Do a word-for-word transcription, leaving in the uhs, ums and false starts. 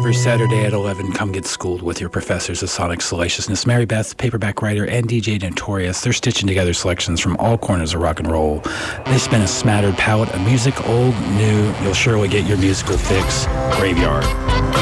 every Saturday at eleven, come get schooled with your professors of sonic salaciousness. Mary Beth, paperback writer, and D J Notorious. They're stitching together selections from all corners of rock and roll. They spin a smattered palette of music, old, new. You'll surely get your musical fix. Graveyard.